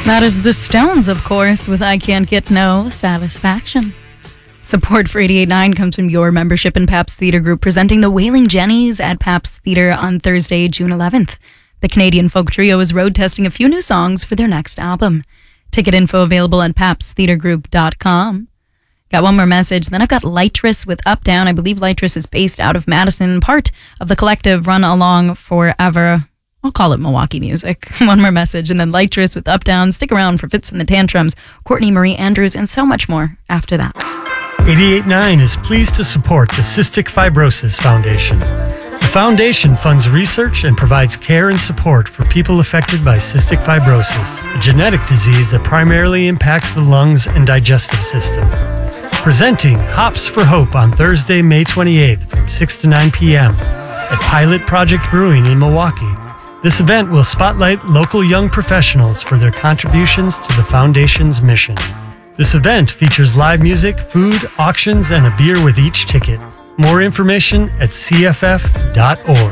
That is the Stones, of course, with I Can't Get No Satisfaction. Support for 88.9 comes from your membership in Pabst Theatre Group, presenting the Wailing Jennies at Pabst Theatre on Thursday, June 11th. The Canadian folk trio is road testing a few new songs for their next album. Ticket info available at pabsttheatregroup.com. Got one more message, then I've got Lightress with Up Down. I believe Lightress is based out of Madison, part of the collective Run Along Forever. I'll call it Milwaukee music. One more message, and then Lightress with Up Down. Stick around for Fits and the Tantrums, Courtney Marie Andrews, and so much more after that. 88.9 is pleased to support the Cystic Fibrosis Foundation. The foundation funds research and provides care and support for people affected by cystic fibrosis, a genetic disease that primarily impacts the lungs and digestive system. Presenting Hops for Hope on Thursday, May 28th from 6 to 9 p.m. at Pilot Project Brewing in Milwaukee. This event will spotlight local young professionals for their contributions to the Foundation's mission. This event features live music, food, auctions, and a beer with each ticket. More information at cff.org.